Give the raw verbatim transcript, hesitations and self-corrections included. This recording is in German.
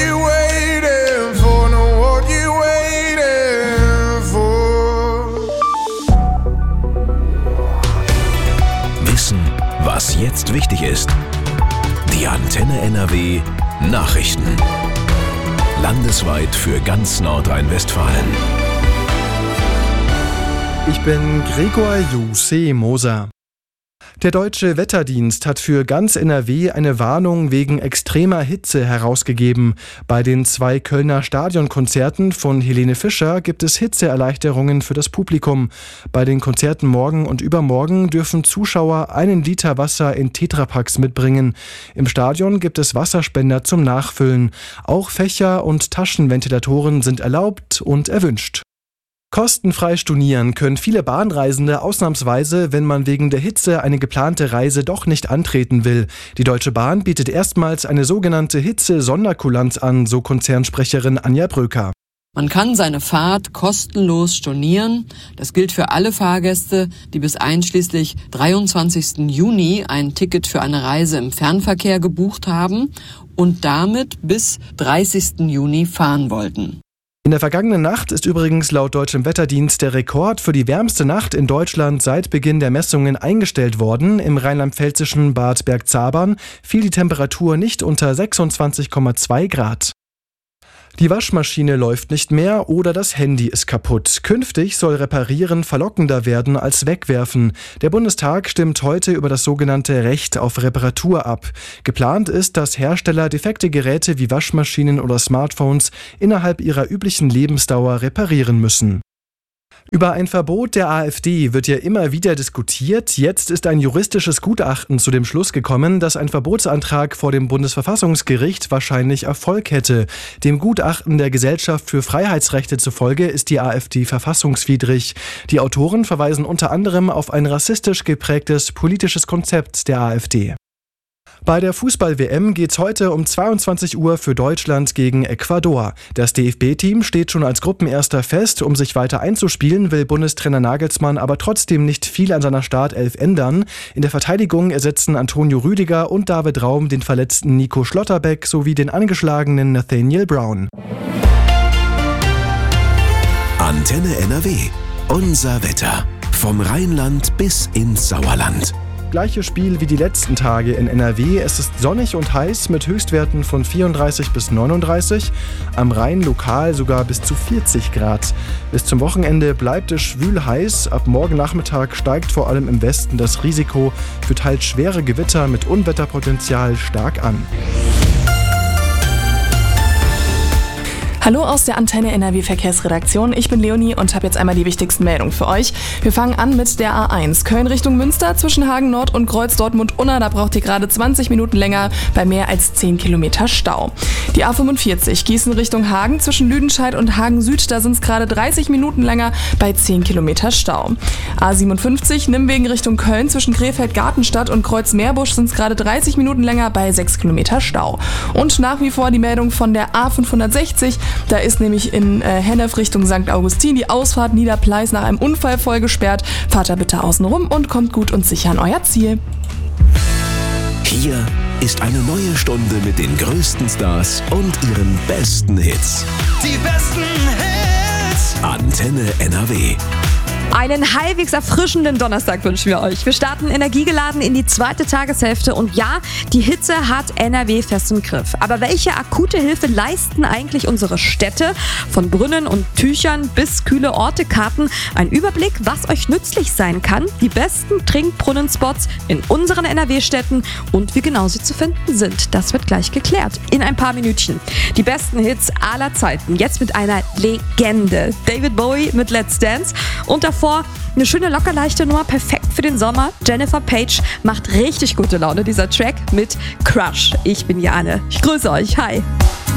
you waiting for? No, what you waiting for? Wissen, was jetzt wichtig ist. Die Antenne N R W Nachrichten. Landesweit für ganz Nordrhein-Westfalen. Ich bin Gregor Juse Moser. Der Deutsche Wetterdienst hat für ganz N R W eine Warnung wegen extremer Hitze herausgegeben. Bei den zwei Kölner Stadionkonzerten von Helene Fischer gibt es Hitzeerleichterungen für das Publikum. Bei den Konzerten morgen und übermorgen dürfen Zuschauer einen Liter Wasser in Tetrapacks mitbringen. Im Stadion gibt es Wasserspender zum Nachfüllen. Auch Fächer und Taschenventilatoren sind erlaubt und erwünscht. Kostenfrei stornieren können viele Bahnreisende ausnahmsweise, wenn man wegen der Hitze eine geplante Reise doch nicht antreten will. Die Deutsche Bahn bietet erstmals eine sogenannte Hitze-Sonderkulanz an, so Konzernsprecherin Anja Bröker. Man kann seine Fahrt kostenlos stornieren. Das gilt für alle Fahrgäste, die bis einschließlich dreiundzwanzigsten Juni ein Ticket für eine Reise im Fernverkehr gebucht haben und damit bis dreißigsten Juni fahren wollten. In der vergangenen Nacht ist übrigens laut Deutschem Wetterdienst der Rekord für die wärmste Nacht in Deutschland seit Beginn der Messungen eingestellt worden. Im rheinland-pfälzischen Bad Bergzabern fiel die Temperatur nicht unter sechsundzwanzig Komma zwei Grad. Die Waschmaschine läuft nicht mehr oder das Handy ist kaputt. Künftig soll Reparieren verlockender werden als Wegwerfen. Der Bundestag stimmt heute über das sogenannte Recht auf Reparatur ab. Geplant ist, dass Hersteller defekte Geräte wie Waschmaschinen oder Smartphones innerhalb ihrer üblichen Lebensdauer reparieren müssen. Über ein Verbot der AfD wird ja immer wieder diskutiert. Jetzt ist ein juristisches Gutachten zu dem Schluss gekommen, dass ein Verbotsantrag vor dem Bundesverfassungsgericht wahrscheinlich Erfolg hätte. Dem Gutachten der Gesellschaft für Freiheitsrechte zufolge ist die AfD verfassungswidrig. Die Autoren verweisen unter anderem auf ein rassistisch geprägtes politisches Konzept der AfD. Bei der Fußball-W M geht's heute um zweiundzwanzig Uhr für Deutschland gegen Ecuador. Das D F B-Team steht schon als Gruppenerster fest. Um sich weiter einzuspielen, will Bundestrainer Nagelsmann aber trotzdem nicht viel an seiner Startelf ändern. In der Verteidigung ersetzen Antonio Rüdiger und David Raum den verletzten Nico Schlotterbeck sowie den angeschlagenen Nathaniel Brown. Antenne N R W. Unser Wetter. Vom Rheinland bis ins Sauerland. Gleiches Spiel wie die letzten Tage in N R W. Es ist sonnig und heiß mit Höchstwerten von vierunddreißig bis neununddreißig. Am Rhein lokal sogar bis zu vierzig Grad. Bis zum Wochenende bleibt es schwül heiß. Ab morgen Nachmittag steigt vor allem im Westen das Risiko für teils schwere Gewitter mit Unwetterpotenzial stark an. Hallo aus der Antenne N R W Verkehrsredaktion. Ich bin Leonie und habe jetzt einmal die wichtigsten Meldungen für euch. Wir fangen an mit der A eins. Köln Richtung Münster zwischen Hagen Nord und Kreuz Dortmund-Unna. Da braucht ihr gerade zwanzig Minuten länger bei mehr als zehn Kilometer Stau. Die A fünfundvierzig Gießen Richtung Hagen zwischen Lüdenscheid und Hagen Süd. Da sind es gerade dreißig Minuten länger bei zehn Kilometer Stau. A siebenundfünfzig Nimwegen Richtung Köln zwischen Krefeld-Gartenstadt und Kreuz Meerbusch sind es gerade dreißig Minuten länger bei sechs Kilometer Stau. Und nach wie vor die Meldung von der A fünfhundertsechzig. Da ist nämlich in äh, Hennef Richtung Sankt Augustin die Ausfahrt Niederpleis nach einem Unfall voll gesperrt. Fahrt da bitte außen rum und kommt gut und sicher an euer Ziel. Hier ist eine neue Stunde mit den größten Stars und ihren besten Hits. Die besten Hits. Antenne N R W. Einen halbwegs erfrischenden Donnerstag wünschen wir euch. Wir starten energiegeladen in die zweite Tageshälfte und ja, die Hitze hat N R W fest im Griff. Aber welche akute Hilfe leisten eigentlich unsere Städte? Von Brunnen und Tüchern bis kühle Ortekarten. Ein Überblick, was euch nützlich sein kann. Die besten Trinkbrunnenspots in unseren N R W-Städten und wie genau sie zu finden sind. Das wird gleich geklärt. In ein paar Minütchen. Die besten Hits aller Zeiten. Jetzt mit einer Legende. David Bowie mit Let's Dance. Und davor eine schöne lockerleichte Nummer, perfekt für den Sommer. Jennifer Page macht richtig gute Laune, dieser Track mit Crush. Ich bin Jane. Ich grüße euch. Hi.